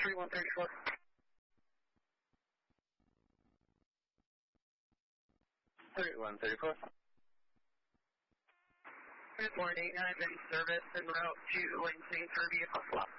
3134. Good morning. I'm in service en route to Lansing for vehicle swap.